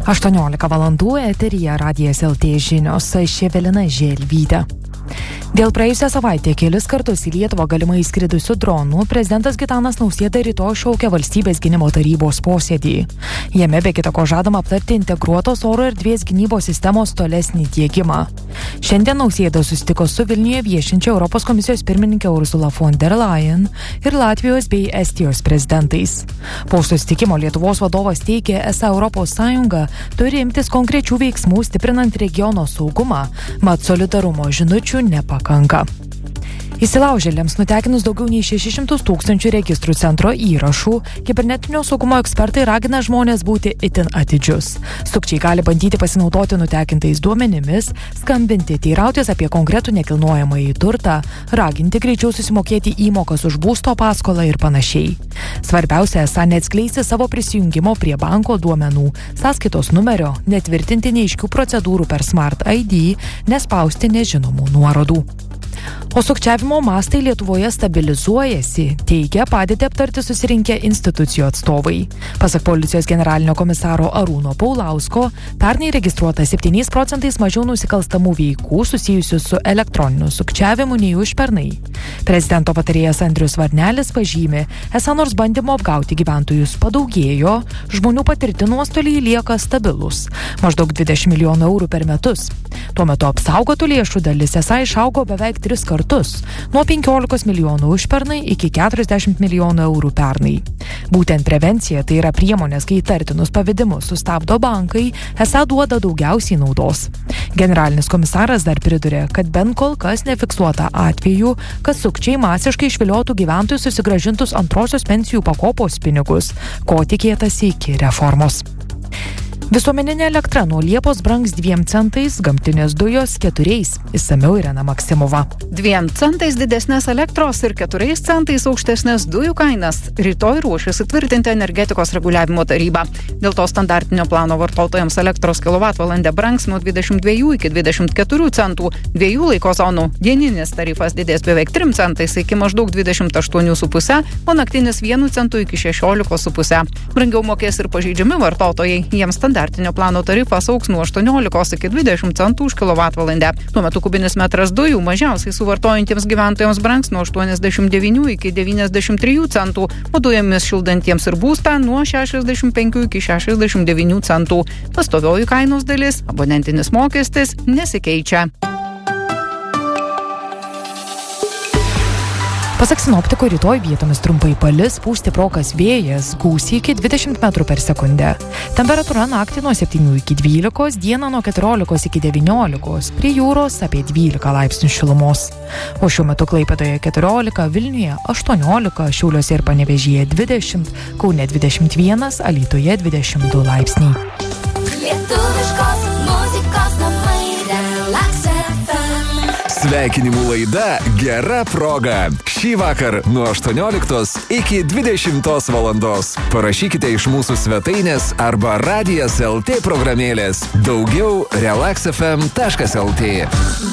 18 valandų eteryje Radijas LT žinios, aš Evelina Želvytė. Dėl praėjusią savaitę kelis kartus į Lietuvą galimai įskridusių dronų prezidentas Gitanas Nausėda rytoj šaukia Valstybės gynimo tarybos posėdį. Jame be kita ko žadama aptarti integruotos oro erdvės gynybos sistemos tolesnį diegimą. Šiandien Nausėda susitiko su Vilniuje viešinčia Europos komisijos pirmininkė Ursula von der Leyen ir Latvijos bei Estijos prezidentais. Po susitikimo Lietuvos vadovas teigė, esą Europos Sąjunga turi imtis konkrečių veiksmų stiprinant regiono saugumą, mat solidarumo žinučių nepakanka. Įsilaužėliams nutekinus daugiau nei 600 000 registrų centro įrašų, kibernetinio saugumo ekspertai ragina žmonės būti itin atidžius. Sukčiai gali bandyti pasinaudoti nutekintais duomenimis, skambinti, teirautis apie konkretų nekilnojamąjį turtą, raginti greičiau susimokėti įmokas už būsto paskolą ir panašiai. Svarbiausia, esą neatskleisti savo prisijungimo prie banko duomenų, sąskaitos numerio, netvirtinti neaiškių procedūrų per Smart ID, nespausti nežinomų nuorodų. O sukčiavimo mastai Lietuvoje stabilizuojasi, teigia padėtį aptarti susirinkę institucijų atstovai. Pasak policijos generalinio komisaro Arūno Paulausko, pernai registruota 7% mažiau nusikalstamų veikų susijusių su elektroniniu sukčiavimu nei užpernai. Prezidento patarėjas Andrius Varnelis pažymi, esą nors bandymo apgauti gyventojus padaugėjo, žmonių patirti nuostoliai lieka stabilus, maždaug 20 milijonų eurų per metus. Tuo metu apsaugotų lėšų dalis esą išaugo beveik 3 kartus, nuo 15 milijonų užpernai iki 40 milijonų eurų pernai. Būtent prevencija, tai yra priemonės, kai įtartinus pavedimus sustabdo bankai, esą duoda daugiausiai naudos. Generalinis komisaras dar pridurė, kad bent kol kas nefiksuota atvejų, kad sukčiai masiškai išviliotų gyventojus susigrąžintus antrosios pensijų pakopos pinigus, ko tikėtasi iki reformos. Visuomeninė elektra nuo Liepos brangs 2 centais, gamtinės dujos 4. Išsamiau Irena Maksimova. 2 centais didesnės elektros ir 4 centais aukštesnės dujų kainas rytoj ruošiasi tvirtinti energetikos reguliavimo taryba. Dėl to standartinio plano vartotojams elektros kilovatvalandė brangs nuo 22 iki 24 centų, 2 laiko zonų. Dieninis tarifas didės beveik 3 centais iki maždaug 28,5, o naktinis 1 centu iki 16,5. Brangiau mokės ir pažeidžiami vartotojai, jiems standartinio plano tarifas augs nuo 18 iki 20 centų už kilovatvalandę. Tuo metu kubinis metras dujų mažiausiai suvartojantiems gyventojams brangs nuo 89 iki 93 centų, o dujomis šildantiems ir būstą nuo 65 iki 69 centų. Pastovioji kainos dalis, abonentinis mokestis, nesikeičia. Pasak sinoptikų, rytoj vietomis trumpai palis, pūs stiprokas vėjas, gūsiai iki 20 metrų per sekundę. Temperatūra naktį nuo 7 iki 12, dieną nuo 14 iki 19, prie jūros apie 12 laipsnių šilumos. O šiuo metu Klaipėdoje 14, Vilniuje 18, Šiauliuose ir Panevėžyje 20, Kaune 21, Alytuje 22 laipsniai. Lietuviškos muzikos namai Relax FM. Sveikinimų laida Gera proga. Šį vakar nuo 18 iki 20 valandos. Parašykite iš mūsų svetainės arba Radijas LT programėlės. Daugiau relaxfm.lt.